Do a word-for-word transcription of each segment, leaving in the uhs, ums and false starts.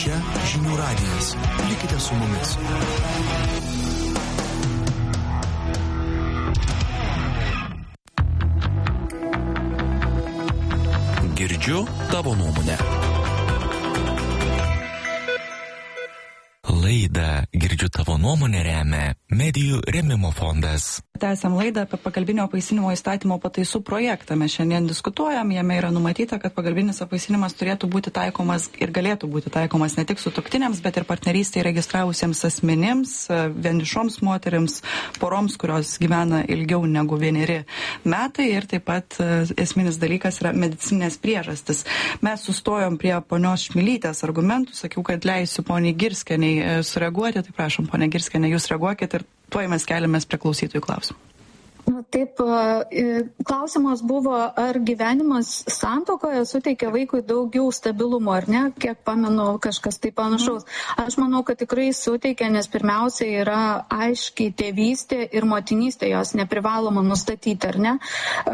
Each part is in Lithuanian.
Čia Žinių radijas. Likite su mumis. Girdžiu tavo nuomonę. Laidą Girdžiu tavo nuomonę remia Medijų rėmimo fondas. Tęsiam laidą apie pagalbinio apvaisinimo įstatymo pataisų projektą. Mes šiandien diskutuojam, jame yra numatyta, kad pagalbinis apvaisinimas turėtų būti taikomas ir galėtų būti taikomas ne tik sutuoktiniams, bet ir partnerystėje registravusiems asmenims, vienišoms moterims, poroms, kurios gyvena ilgiau negu vieneri metai, ir taip pat esminis dalykas yra medicininės priežastis. Mes sustojom prie ponios Šmilytės argumentų, sakiau, kad leisiu poniai Girskienei sureaguoti, tai prašom, ponia Girskienė, jūs reaguokit ir tuoj mes keliamės prie klausytojų klausimų. Taip, klausimas buvo, ar gyvenimas santuokoje suteikia vaikui daugiau stabilumo, ar ne, kiek pamenu, kažkas tai panašaus. Aš manau, kad tikrai suteikia, nes pirmiausia yra aiškiai tėvystė ir motinystė, jos neprivaloma nustatyti, ar ne.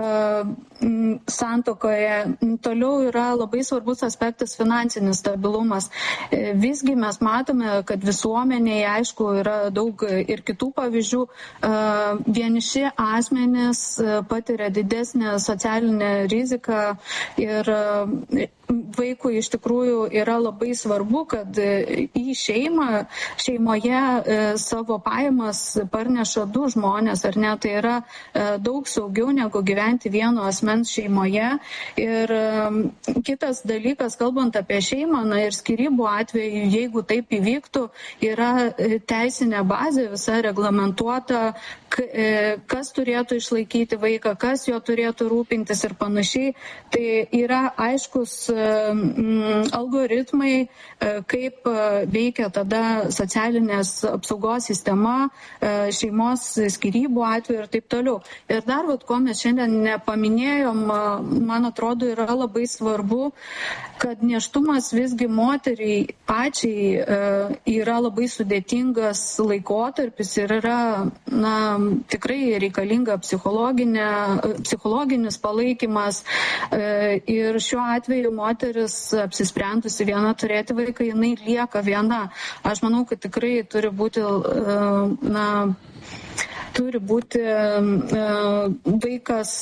Santuokoje toliau yra labai svarbus aspektas finansinis stabilumas. Visgi mes matome, kad visuomenėje, aišku, yra daug ir kitų pavyzdžių. Vieniši asmenys patiria didesnę socialinę riziką ir vaikui iš tikrųjų yra labai svarbu, kad į šeimą, šeimoje savo pajamas parneša du žmonės, ar ne, tai yra daug saugiau negu gyventi vieno asmens šeimoje. Ir kitas dalykas, kalbant apie šeimą, na ir skyrybų atveju, jeigu taip įvyktų, yra teisinė bazė visa reglamentuota, kas turėtų išlaikyti vaiką, kas jo turėtų rūpintis ir panašiai. Tai yra aiškus algoritmai, kaip veikia tada socialinės apsaugos sistema, šeimos skyrybų atveju ir taip toliau. Ir dar, vat, ko mes šiandien nepaminėjom, man atrodo, yra labai svarbu, kad nėštumas visgi moteriai pačiai yra labai sudėtingas laikotarpis ir yra, na, tikrai reikalinga psichologinė, psichologinis palaikymas. Ir šiuo atveju moteris apsisprendusi viena turėti vaiką, jinai lieka viena. Aš manau, kad tikrai turi būti, na, turi būti vaikas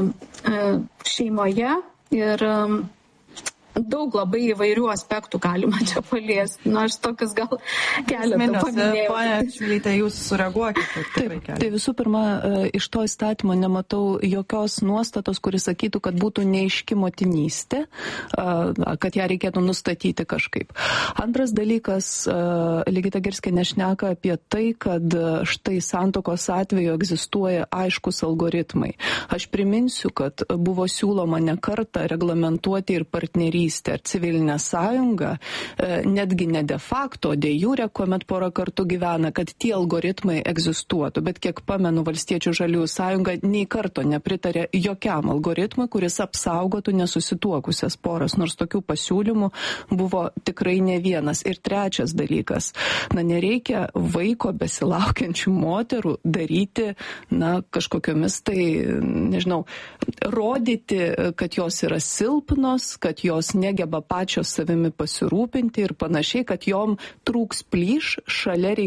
šeimoje ir daug labai įvairių aspektų galima čia paliesti. Na, aš tokius gal keletą paminėjau. Ponia Šmilyte, jūs sureaguokite. Taip, tai visų pirma, iš to įstatymo nematau jokios nuostatos, kuris sakytų, kad būtų neaiški motinystė, kad ją reikėtų nustatyti kažkaip. Antras dalykas, Ligita Girskienė šneka apie tai, kad štai santuokos atveju egzistuoja aiškus algoritmai. Aš priminsiu, kad buvo siūloma ne kartą reglamentuoti ir partnerystę ar civilinę sąjungą, netgi ne de facto, de jure, kuomet porą kartų gyvena, kad tie algoritmai egzistuotų. Bet kiek pamenu, Valstiečių žaliųjų sąjunga nei karto nepritarė jokiam algoritmui, kuris apsaugotų nesusituokusias poras, nors tokių pasiūlymų buvo tikrai ne vienas. Ir trečias dalykas, na, nereikia vaiko besilaukiančių moterų daryti, na, kažkokiomis tai, nežinau, rodyti, kad jos yra silpnos, kad jos negeba pačios savimi pasirūpinti ir panašiai, kad jom trūks plyš šalia reikia